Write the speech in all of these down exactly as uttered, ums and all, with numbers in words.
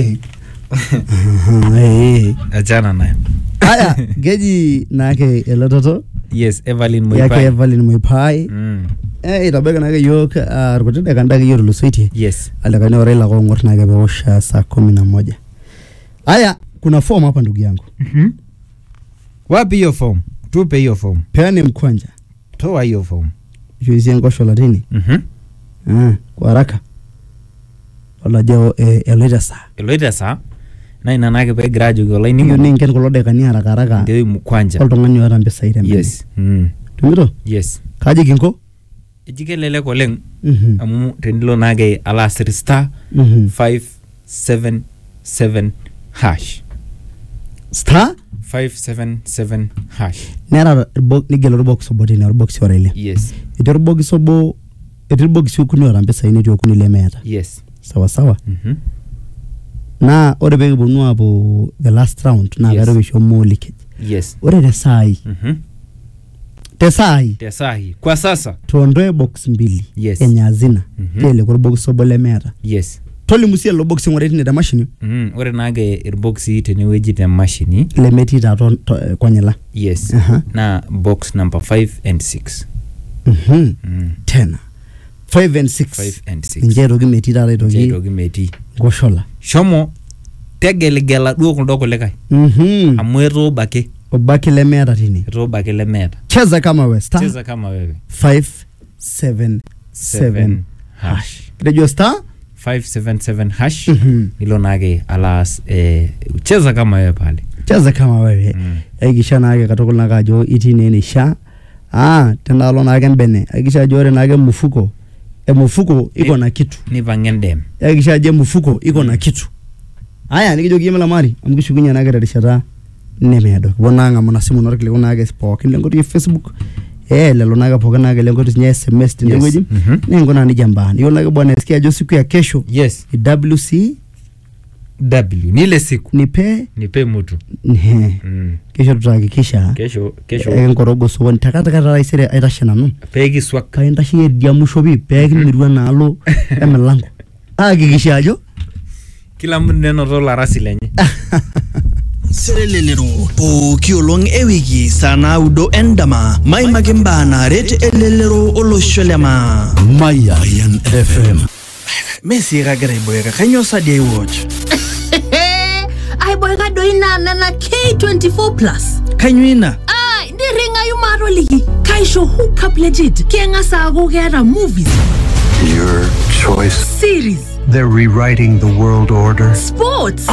eh eh achana naye. Aya, geji nake elototo. Yes, Evelyn Moipai. Yake Evelyn Moipai. Mm. Eh, itabeka nake yok arukutende kandake yoro lusoitie. Yes. Alekane orela kwa ngor nake bewosha saa kumi na moja. Aya, kuna form hapa ndugu yangu. Mhm. Wapi hiyo form? Tupe hiyo form. Peane mkwanja. Toa hiyo form. Juizi ngosho latini. Mhm. Ah, kwa haraka. Ola jo eh, eloita saa. Eloita saa. Na ina nake pe graduate online Hiyo ni ni ngen kulo dekani haraka haraka. ndio mkwanja. Oltung'ani oata mpisai tembe. Yes. Mm. Tumito? Yes. Kaji kinko? Ejikelele koleng. Mhm. Amu tendilo nake ala star Mhm. five seven seven hash. Star five seven seven hash. nera box nigelo box obo tene box orele. Yes. Ito box obo ito box ukuni ora mpisai ne okuni lemeta. Yes. Sawa sawa. Mhm. Na ore bege bonu apo the last round na Yes. garo bisho mo leakage. Yes. Ore de sai. Mhm. Te sai Tesahi. Kwa sasa. tuondoe box mbili. Yes. Enya hazina. Mhm. Tele kwa box obo lemeta. Yes. Toli musia lo box ngore tine da machine Mhm. Ore nage irboxi teneweji te machine. lemeti ta to, to, kwanyela. Yes. Aha. Na box number five and six. Mhm. Mm. Tena. five and six. five and six. Njero gimeti ta to gi Jero gimeti. goshola. Shomo tegelegela duo kuldo kulikai. Mhm. Amu eto bake. Obaki lemeta tini. Eto bake lemeta. Cheza kama we star Cheza kama wewe. five seven seven hash. Kidejo star five seven seven hash. Mhm. Ilo nage alas eh, cheza kama wewe pale. Cheza kama wewe. Mm. Aigisha nage katukul nakajo itine ni sha. Ah, tena alo nage mbene. Aigisha jore nage mufuko. E mufuko iko na kitu. Ni vangendem. Aigisha je mufuko iko na kitu. Aya nikijo gimela mari. Amkishukunya nage rishata nemedo. Bonanga mona simu norkile nage spoke lengo di Facebook. Eh lelo nage poka nage lengo di S M S tinde weji. Mhm. Nengo na ni jambani. Yo nage bwana sikia jo siku ya kesho. Yes. W C W. Nile siku. nipe Nipe mutu. ne Mm. kesho tutahakikisha Kesho, kesho. eh nkorogo so ntakataka raisere aitashana nu Pegi swak. kaintashi dia mushobi pegi mirwa nalo emelango hakikisha ajo Kila mtu neno rola rasi lenye. Serelelero pooki olong ewiki saa naudo endama maimaki mbaa naaret elelero olosho lema Mayan F M. Messi kagira aiboeka kanyoo sadia iwatch Ai boy ka doina na K twenty-four plus. kanyoo ina Ai ndiringa yumaro ligi. Kaisho hook up legit. Kenga sago gera movies, Your choice. series, They're rewriting the world order. sports.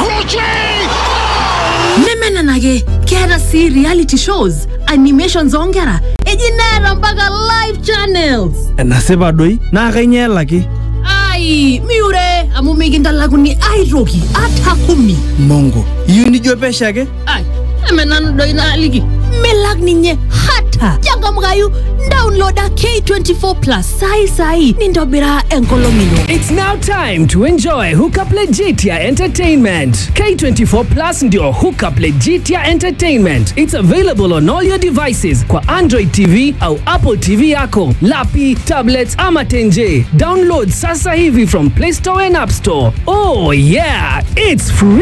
Nemena nage kera si reality shows, animations ongera. Ejinera mpaka live channels. nasipa doi naa kainyalaki Ai miure amu mikindalakuni airoki ata kumi. mongo iyieu nijo pesho ake Ai emenanu doina ligi. Melak ninye hata. Changamkayu downloada K twenty-four plus sai sai nindobira enkolomino. It's now time to enjoy Hookup Legitia Entertainment. K twenty-four Plus ndio Hookup Legitia Entertainment. It's available on all your devices kwa Android T V au Apple T V yako, lapi, tablets ama tenje. Download sasa hivi from Play Store and App Store. Oh yeah, it's free.